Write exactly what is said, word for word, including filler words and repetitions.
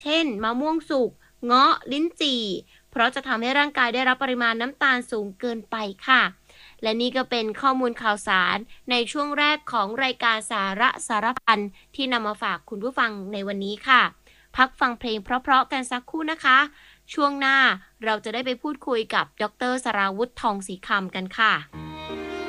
เช่นมะม่วงสุกเงาะลิ้นจี่เพราะจะทำให้ร่างกายได้รับปริมาณน้ำตาลสูงเกินไปค่ะและนี่ก็เป็นข้อมูลข่าวสารในช่วงแรกของรายการสาระสารพันที่นำมาฝากคุณผู้ฟังในวันนี้ค่ะพักฟังเพลงเพราะๆกันสักครู่นะคะช่วงหน้าเราจะได้ไปพูดคุยกับดรสราวุธทองศรีคำกันค่ะ